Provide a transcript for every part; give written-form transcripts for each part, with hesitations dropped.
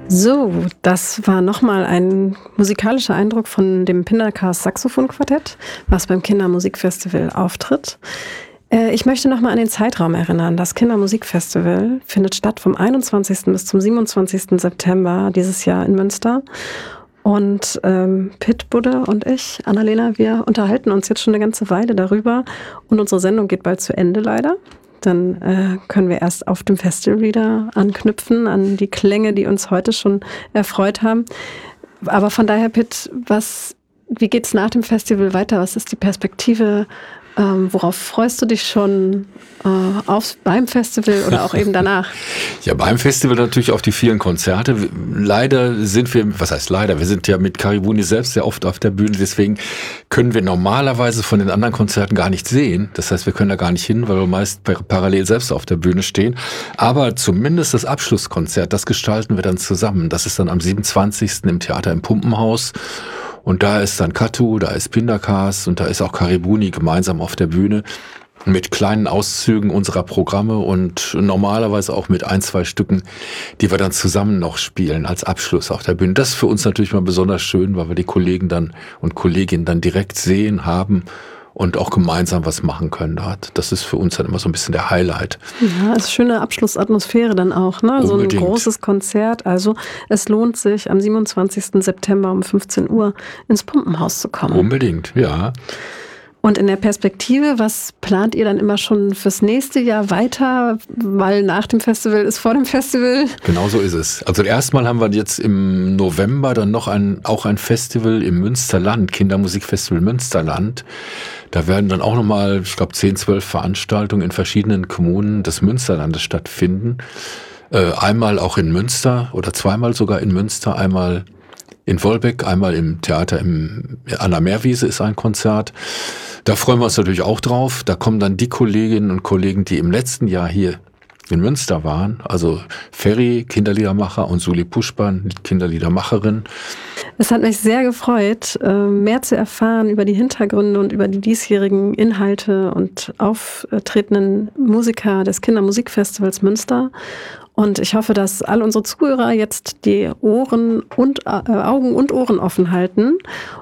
So, das war nochmal ein musikalischer Eindruck von dem Pindercast Saxophonquartett, was beim Kindermusikfestival auftritt. Ich möchte nochmal an den Zeitraum erinnern. Das Kindermusikfestival findet statt vom 21. bis zum 27. September dieses Jahr in Münster. Und Pitt Budde und ich, Annalena, wir unterhalten uns jetzt schon eine ganze Weile darüber. Und unsere Sendung geht bald zu Ende leider. Dann können wir erst auf dem Festival wieder anknüpfen an die Klänge, die uns heute schon erfreut haben. Aber von daher, Pitt, wie geht's nach dem Festival weiter? Was ist die Perspektive? Worauf freust du dich schon beim Festival oder auch eben danach? Ja, beim Festival natürlich auf die vielen Konzerte. Leider sind wir, was heißt leider, wir sind ja mit Karibuni selbst sehr oft auf der Bühne, deswegen können wir normalerweise von den anderen Konzerten gar nicht sehen. Das heißt, wir können da gar nicht hin, weil wir meist parallel selbst auf der Bühne stehen. Aber zumindest das Abschlusskonzert, das gestalten wir dann zusammen. Das ist dann am 27. im Theater im Pumpenhaus. Und da ist dann Katu, da ist Pindercast und da ist auch Karibuni gemeinsam auf der Bühne mit kleinen Auszügen unserer Programme und normalerweise auch mit 1-2 Stücken, die wir dann zusammen noch spielen als Abschluss auf der Bühne. Das ist für uns natürlich mal besonders schön, weil wir die Kollegen dann und Kolleginnen dann direkt sehen, haben und auch gemeinsam was machen können dort. Das ist für uns dann immer so ein bisschen der Highlight. Ja, es ist schöne Abschlussatmosphäre dann auch, ne? So ein großes Konzert. Also es lohnt sich, am 27. September um 15 Uhr ins Pumpenhaus zu kommen. Unbedingt, ja. Und in der Perspektive, was plant ihr dann immer schon fürs nächste Jahr weiter? Weil nach dem Festival ist vor dem Festival. Genau so ist es. Also erstmal haben wir jetzt im November dann noch auch ein Festival im Münsterland, Kindermusikfestival Münsterland. Da werden dann auch nochmal, ich glaube, 10, 12 Veranstaltungen in verschiedenen Kommunen des Münsterlandes stattfinden. Einmal auch in Münster oder zweimal sogar in Münster, einmal in Wolbeck, einmal im Theater an der Meerwiese ist ein Konzert. Da freuen wir uns natürlich auch drauf. Da kommen dann die Kolleginnen und Kollegen, die im letzten Jahr hier in Münster waren, also Ferry, Kinderliedermacher, und Suli Puschban, Kinderliedermacherin. Es hat mich sehr gefreut, mehr zu erfahren über die Hintergründe und über die diesjährigen Inhalte und auftretenden Musiker des Kindermusikfestivals Münster. Und ich hoffe, dass all unsere Zuhörer jetzt die Augen und Ohren offen halten,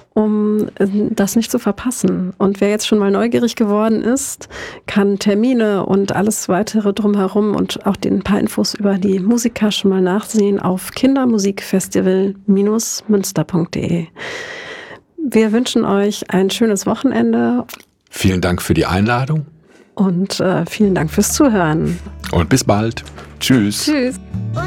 um das nicht zu verpassen. Und wer jetzt schon mal neugierig geworden ist, kann Termine und alles weitere drumherum und auch ein paar Infos über die Musiker schon mal nachsehen auf kindermusikfestival-münster.de. Wir wünschen euch ein schönes Wochenende. Vielen Dank für die Einladung. Und vielen Dank fürs Zuhören. Und bis bald. Tschüss. Tschüss.